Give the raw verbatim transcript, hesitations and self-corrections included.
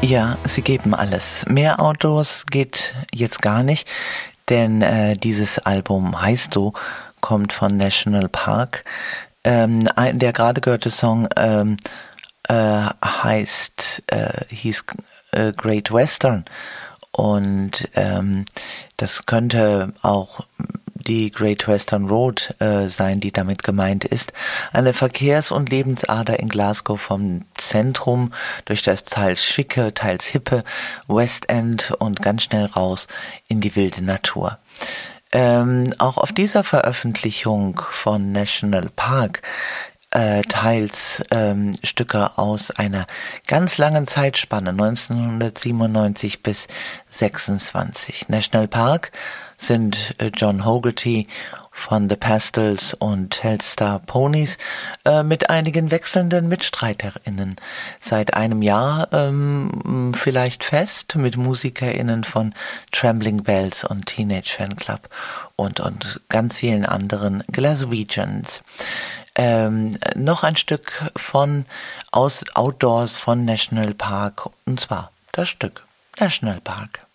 Ja, sie geben alles. Mehr Outdoors geht jetzt gar nicht, denn äh, dieses Album Heißt Du kommt von National Park. Ähm, ein, der gerade gehörte Song ähm, äh, heißt, äh, hieß äh, Great Western und ähm, das könnte auch die Great Western Road äh, sein, die damit gemeint ist. Eine Verkehrs- und Lebensader in Glasgow vom Zentrum durch das teils schicke, teils hippe West End und ganz schnell raus in die wilde Natur. Ähm, auch auf dieser Veröffentlichung von National Park äh, teils ähm, Stücke aus einer ganz langen Zeitspanne, neunzehnhundertsiebenundneunzig bis sechsundzwanzig. National Park sind äh, John Hogerty von The Pastels und Telstar Ponies äh, mit einigen wechselnden MitstreiterInnen. Seit einem Jahr ähm, vielleicht fest mit MusikerInnen von Trembling Bells und Teenage Fanclub und, und ganz vielen anderen Glaswegians. Ähm, noch ein Stück von aus Outdoors von National Park, und zwar das Stück National Park.